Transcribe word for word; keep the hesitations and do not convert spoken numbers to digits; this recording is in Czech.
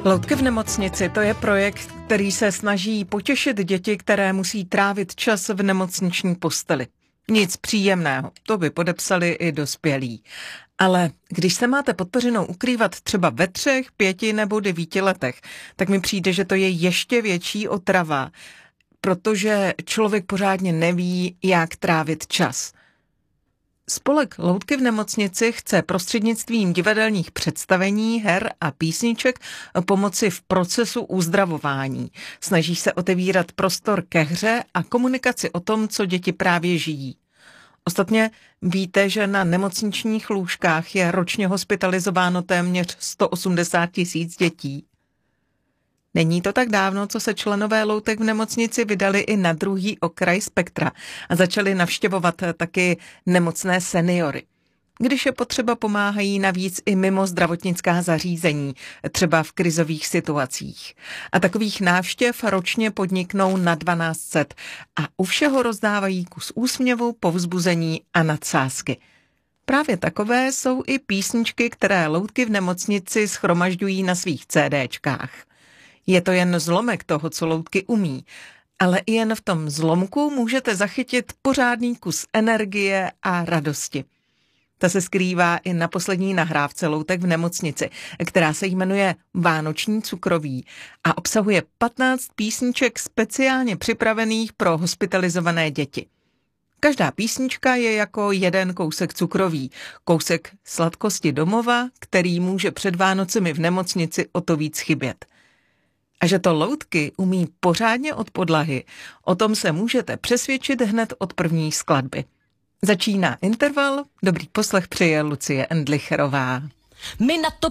Loutky v nemocnici, to je projekt, který se snaží potěšit děti, které musí trávit čas v nemocniční posteli. Nic příjemného, to by podepsali i dospělí. Ale když se máte pod peřinou ukrývat třeba ve třech, pěti nebo devíti letech, tak mi přijde, že to je ještě větší otrava, protože člověk pořádně neví, jak trávit čas. Spolek Loutky v nemocnici chce prostřednictvím divadelních představení, her a písniček pomoci v procesu uzdravování. Snaží se otevírat prostor ke hře a komunikaci o tom, co děti právě žijí. Ostatně víte, že na nemocničních lůžkách je ročně hospitalizováno téměř sto osmdesát tisíc dětí. Není to tak dávno, co se členové Loutek v nemocnici vydali i na druhý okraj spektra a začali navštěvovat taky nemocné seniory. Když je potřeba, pomáhají navíc i mimo zdravotnická zařízení, třeba v krizových situacích. A takových návštěv ročně podniknou na dvanáct set a u všeho rozdávají kus úsměvu, povzbuzení a nadsázky. Právě takové jsou i písničky, které Loutky v nemocnici shromažďují na svých CDčkách. Je to jen zlomek toho, co Loutky umí, ale i jen v tom zlomku můžete zachytit pořádný kus energie a radosti. Ta se skrývá i na poslední nahrávce Loutek v nemocnici, která se jmenuje Vánoční cukroví a obsahuje patnáct písniček speciálně připravených pro hospitalizované děti. Každá písnička je jako jeden kousek cukroví, kousek sladkosti domova, který může před Vánocemi v nemocnici o to víc chybět. A že to Loutky umí pořádně od podlahy, o tom se můžete přesvědčit hned od první skladby. Začíná interval, dobrý poslech přeje Lucie Endlicherová. My na to